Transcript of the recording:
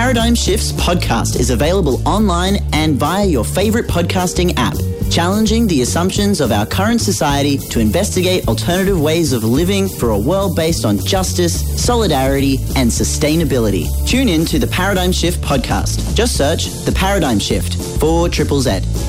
Paradigm Shifts podcast is available online and via your favorite podcasting app, challenging the assumptions of our current society to investigate alternative ways of living for a world based on justice, solidarity, and sustainability. Tune in to the Paradigm Shift podcast. Just search The Paradigm Shift for Triple Z.